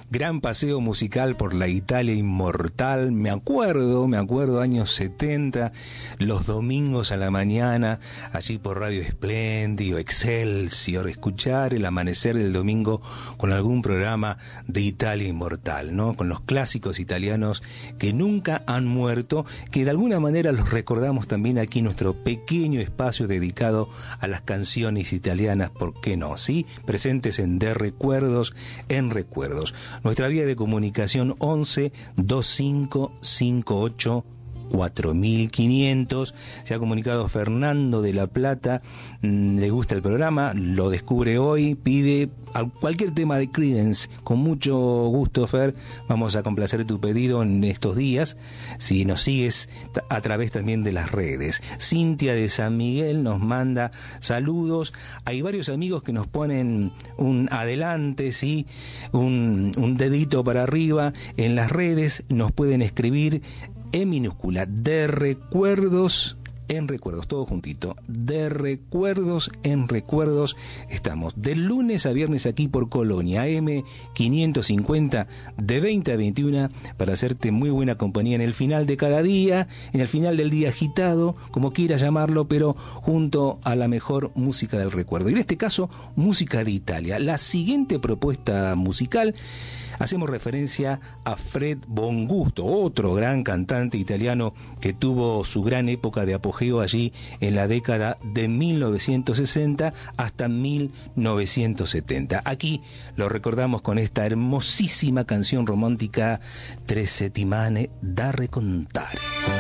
Gran paseo musical por la Italia inmortal. Me acuerdo, años 70, los domingos a la mañana, allí por Radio Espléndido, Excelsior, escuchar el amanecer del domingo con algún programa de Italia inmortal, ¿no? Con los clásicos italianos que nunca han muerto, que de alguna manera los recordamos también aquí en nuestro pequeño espacio dedicado a las canciones italianas, ¿por qué no? ¿Sí? Presentes en De Recuerdos en Recuerdos. Nuestra vía de comunicación 11 2558 4500. Se ha comunicado Fernando de La Plata, le gusta el programa, lo descubre hoy, pide cualquier tema de Creedence. Con mucho gusto, Fer, vamos a complacer tu pedido en estos días, si nos sigues a través también de las redes. Cintia de San Miguel nos manda saludos. Hay varios amigos que nos ponen un adelante, ¿sí? un dedito para arriba en las redes. Nos pueden escribir en minúscula, De Recuerdos en Recuerdos, todo juntito, De Recuerdos en Recuerdos. Estamos de lunes a viernes aquí por Colonia, AM 550, de 20 a 21, para hacerte muy buena compañía en el final de cada día, en el final del día agitado, como quieras llamarlo, pero junto a la mejor música del recuerdo. Y en este caso, música de Italia. La siguiente propuesta musical, hacemos referencia a Fred Bongusto, otro gran cantante italiano que tuvo su gran época de apogeo allí en la década de 1960 hasta 1970. Aquí lo recordamos con esta hermosísima canción romántica, Tre settimane da raccontare.